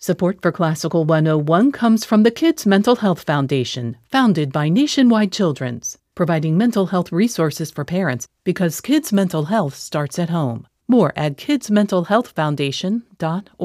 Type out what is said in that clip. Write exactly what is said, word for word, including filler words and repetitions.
Support for Classical one oh one comes from the Kids Mental Health Foundation, founded by Nationwide Children's, providing mental health resources for parents because kids' mental health starts at home. More at kids mental health foundation dot org.